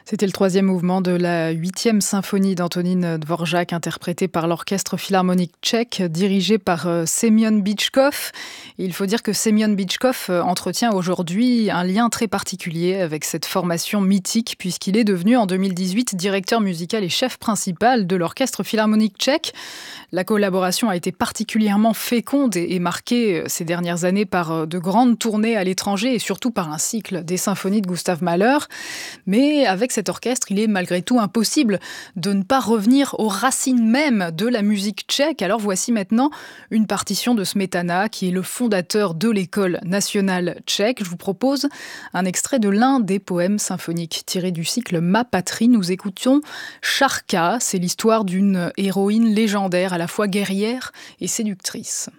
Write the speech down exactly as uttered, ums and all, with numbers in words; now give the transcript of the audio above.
C'était le troisième mouvement de la huitième symphonie d'Antonín Dvořák, interprétée par l'Orchestre philharmonique tchèque, dirigé par euh, Semyon Bychkov. Il faut dire que Semyon Bychkov euh, entretient aujourd'hui un lien très particulier avec cette formation mythique, puisqu'il est devenu en deux mille dix-huit directeur musical et chef principal de l'Orchestre philharmonique tchèque. La collaboration a été particulièrement féconde et, et marquée ces dernières années par de grandes tournées à l'étranger et surtout par un cycle des symphonies de Gustav Mahler. Mais avec cet orchestre, il est malgré tout impossible de ne pas revenir aux racines mêmes de la musique tchèque. Alors voici maintenant une partition de Smetana, qui est le fondateur de l'école nationale tchèque. Je vous propose un extrait de l'un des poèmes symphoniques tirés du cycle Ma patrie. Nous écoutions Šárka, c'est l'histoire d'une héroïne légendaire, à la fois guerrière et séductrice.